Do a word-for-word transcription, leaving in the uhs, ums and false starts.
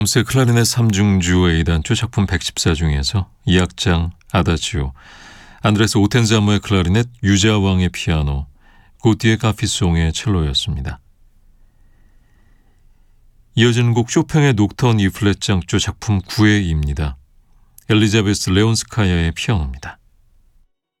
홈스의 클라리넷 삼중주 A단조 작품 백십사 중에서 이 악장 아다지오, 안드레스 오텐자모의 클라리넷, 유자왕의 피아노, 고티의 카피송의 첼로였습니다. 이어지는 곡 쇼팽의 녹턴 이플랫장조 작품 구회입니다. 엘리자베스 레온스카야의 피아노입니다.